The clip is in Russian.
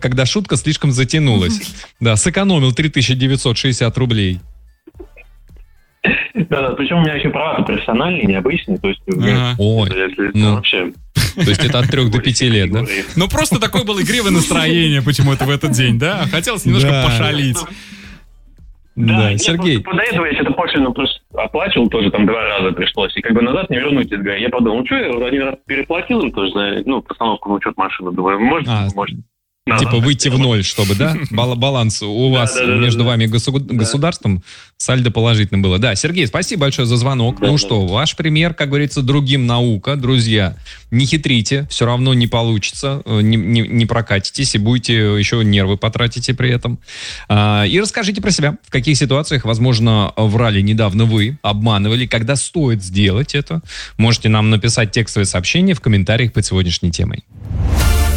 когда шутка слишком затянулась. Да, сэкономил 3960 рублей. Да, причем у меня еще права профессиональные, необычные, то есть... вообще... То есть это от 3 до 5 лет, да? Ну, просто такое было игривое настроение почему-то в этот день, да? Хотелось немножко пошалить. Да, Сергей. До этого я что-то пошлину оплачивал тоже, там 2 раза пришлось. И как бы назад не вернуть из ГАИ. Я подумал, ну что, я 1 раз переплатил им тоже за постановку на учет машины. Думаю, может. Типа выйти в ноль, чтобы, да? Баланс у вас между вами и государством сальдо положительным было. Да, Сергей, спасибо большое за звонок. Ну что, ваш пример, как говорится, другим наука. Друзья, не хитрите, все равно не получится, не прокатитесь и будете еще нервы потратите при этом. И расскажите про себя, в каких ситуациях, возможно, врали недавно вы, обманывали, когда стоит сделать это. Можете нам написать текстовое сообщение в комментариях под сегодняшней темой.